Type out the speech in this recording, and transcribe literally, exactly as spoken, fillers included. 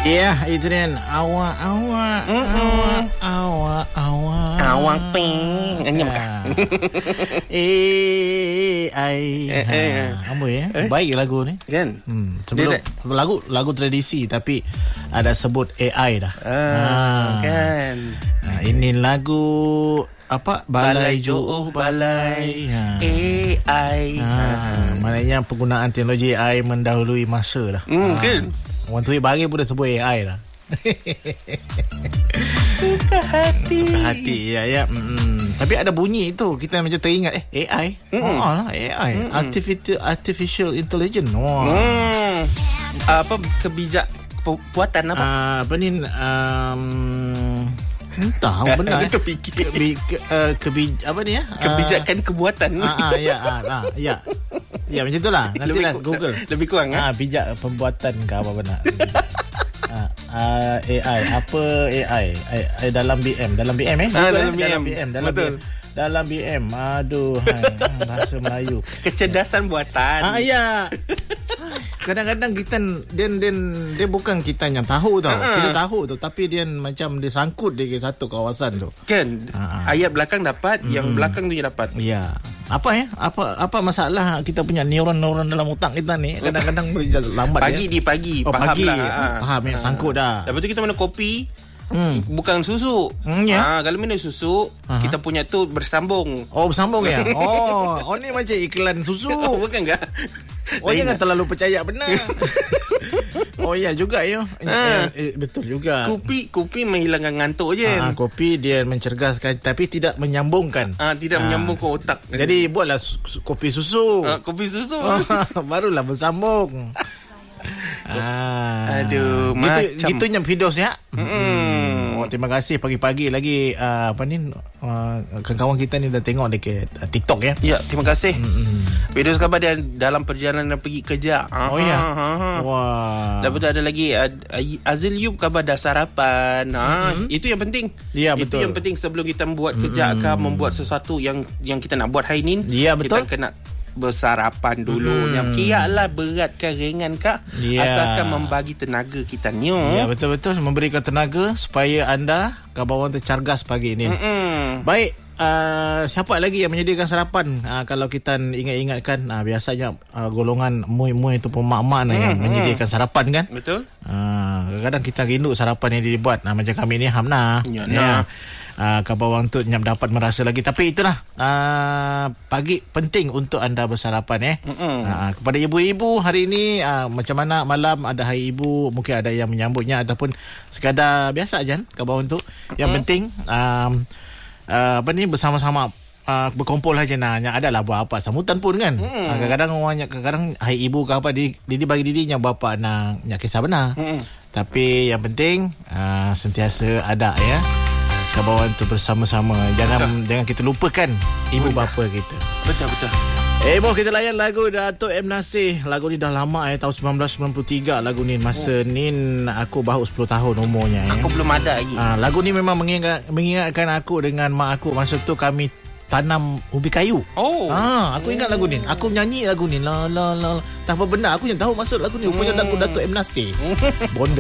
Ya, itu dia. Awak, awak, awak, awak, awak. Awak ping. Anyam kah? Eh, ai. Apa ya? Baik lagu ni. Kan? Hmm, sebelum lagu lagu tradisi tapi ada sebut A I dah. Ah, kan. Nah, ini lagu apa? Balai Juuh Balai. Ha. A I. Ha. Maknanya penggunaan teknologi A I mendahului masa dah. Hmm, kan? Orang tu bagi pun dah sebut A I dah. Suka hati. Suka hati, ya, ya. Mm-mm. Tapi ada bunyi itu, kita macam teringat, eh, A I? Mm. Oh, lah, A I. Mm-mm. Artificial, artificial Intelligence. Wah. Hmm. Apa, kebijak buatan apa? Uh, apa ni, um, entah, benar. Itu fikir. Kebi, ke, uh, kebi, apa ni ya? Kebijakan uh, kebuatan. Ah, uh, uh, ya, ah, uh, ya. Ya, macam itulah. Nantilah Google. Lebih kurang, ah, uh, bijak pembuatan ke apa benar. Uh, uh, A I apa A I uh, dalam B M dalam B M eh ah, dalam, dalam B M. B M dalam Betul. B M. Dalam B M aduh hai, bahasa Melayu kecerdasan buatan. Ah ya. Kadang-kadang kita dia dia dia bukan kita yang tahu tau. Uh-huh. Kita tahu tu tapi dia macam dia sangkut di satu kawasan tu. Kan uh-huh. Ayat belakang dapat, hmm. yang belakang tu je dapat. Ya. Apa ya? Apa apa masalah kita punya neuron-neuron dalam otak kita ni kadang-kadang lambat pagi ya. di pagi oh, faham pagi. lah. Faham yang sangkut dah. Lepas tu kita minum kopi. Hmm. Bukan susu. Hmm, ya? ha, Kalau minum susu, uh-huh. kita punya tu bersambung. Oh, bersambung ya? Oh, oh ni macam iklan susu. Oh, bukan ke? Oh, jangan terlalu percaya benar. Oh, ya juga ya. Ha. Eh, eh, betul juga. Kopi kopi menghilangkan ngantuk je. Ha, kopi dia mencerdaskan tapi tidak menyambungkan. Ah, ha, tidak ha. menyambung ke otak. Jadi buatlah su- kopi susu. Ha, kopi susu. Barulah bersambung. Ah, aduh, gitu, macam gitunya Fidos ya. Hmm. Oh, terima kasih pagi-pagi lagi uh, apa ni uh, kawan-kawan kita ni dah tengok dekat uh, TikTok ya. Ya, terima kasih. Mm-hmm. Fidos khabar dia dalam perjalanan pergi kerja. Oh ya. Wah. Lepas tu ada lagi uh, Azil Yub khabar dah sarapan. Ha, mm-hmm. Itu yang penting. Ya, itu betul. yang penting sebelum kita membuat kerja mm-hmm. ke membuat sesuatu yang yang kita nak buat hari ni. Ya, betul. Kita kena bersarapan dulu. Hmm. Yang kiaklah berat ke ringan kah, yeah. asalkan membagi tenaga kita ni. Ya, betul-betul memberikan tenaga supaya anda kawan tercargas pagi ini. Mm-mm. Baik, uh, siapa lagi yang menyediakan sarapan? Uh, kalau kita ingat-ingatkan, uh, biasanya uh, golongan mui-mui itu pun mak-mak mm-hmm. yang menyediakan sarapan kan? Betul. Uh, kadang-kadang kita rindu sarapan yang dibuat. Uh, macam kami ni Hamna. Ya. Yeah. Uh, kabawang tu nyam dapat merasa lagi. Tapi itulah uh, pagi penting untuk anda bersarapan eh. Uh, kepada ibu-ibu hari ini uh, macam mana malam ada hari ibu, mungkin ada yang menyambutnya ataupun sekadar biasa aja kabawang tu. Yang Mm-mm. penting um, uh, apa ni bersama-sama uh, berkumpul aja nah. Yang adalah buat apa sambutan pun kan. Uh, kadang-kadang orang kadang-kadang hari ibu ke apa di di bagi dirinya bapa nak nak kisah benar. Mm-mm. Tapi yang penting uh, sentiasa ada ya. Kawan tu bersama-sama. Jangan betul. jangan kita lupakan ibu betul. bapa kita. Betul betul. Eh, boh kita layan lagu Dato' M Nasir. Lagu ni dah lama eh tahun sembilan belas sembilan puluh tiga lagu ni. Masa oh. ni aku baru sepuluh tahun umurnya. Aku ya. belum ada lagi. Ah, lagu ni memang mengingat, mengingatkan aku dengan mak aku. Masa tu kami tanam ubi kayu. Oh. Ah, aku ingat lagu ni. Aku nyanyi lagu ni. La la la. Tak apa benda aku yang tahu maksud lagu ni. Rupanya lagu Dato' M Nasir. Bonda.